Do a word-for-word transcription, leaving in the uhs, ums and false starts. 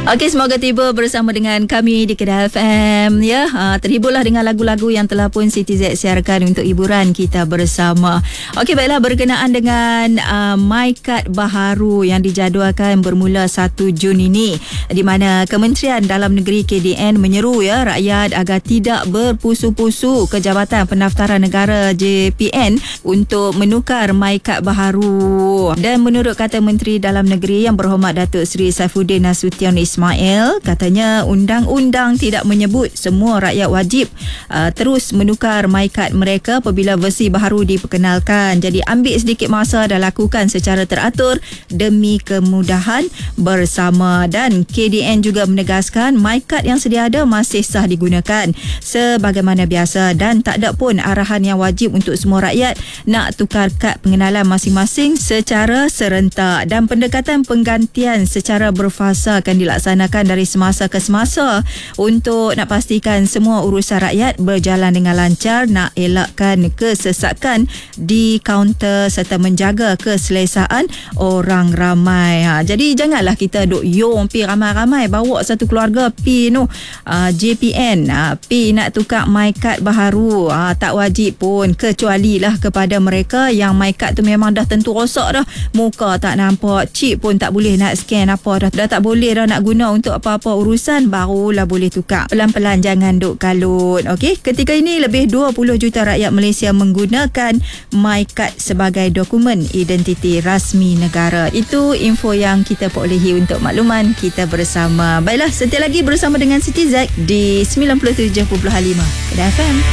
Okey, semoga tiba bersama dengan kami di Kedah F M ya. Ha, terhiburlah dengan lagu-lagu yang telah pun Siti Z siarkan untuk hiburan kita bersama. Okey, baiklah, berkenaan dengan uh, MyKad baharu yang dijadualkan bermula satu Jun ini, di mana Kementerian Dalam Negeri K D N menyeru ya rakyat agar tidak berpusu-pusu ke Jabatan Pendaftaran Negara J P N untuk menukar MyKad baharu. Dan menurut kata Menteri Dalam Negeri Yang Berhormat Datuk Seri Saifuddin Nasution Ismail, katanya undang-undang tidak menyebut semua rakyat wajib uh, terus menukar MyKad mereka apabila versi baharu diperkenalkan. Jadi ambil sedikit masa dan lakukan secara teratur demi kemudahan bersama. Dan K D N juga menegaskan MyKad yang sedia ada masih sah digunakan sebagaimana biasa dan tak ada pun arahan yang wajib untuk semua rakyat nak tukar kad pengenalan masing-masing secara serentak. Dan pendekatan penggantian secara berfasa akan dilaksanakan laksanakan dari semasa ke semasa untuk nak pastikan semua urusan rakyat berjalan dengan lancar, nak elakkan kesesakan di kaunter serta menjaga keselesaan orang ramai. Ha, jadi janganlah kita duk yong pi ramai-ramai bawa satu keluarga pi no uh, J P N uh, pi nak tukar MyKad baharu. Uh, tak wajib pun, kecuali lah kepada mereka yang MyKad tu memang dah tentu rosak dah, muka tak nampak, chip pun tak boleh nak scan apa dah, dah tak boleh dah nak guna untuk apa-apa urusan, barulah boleh tukar. Pelan-pelan, jangan duk kalut. Okey, ketika ini lebih dua puluh juta rakyat Malaysia menggunakan MyKad sebagai dokumen identiti rasmi negara. Itu info yang kita perolehi untuk makluman kita bersama. Baiklah, setia lagi bersama dengan Siti Z di sembilan puluh tujuh perpuluhan lima Kedah F M.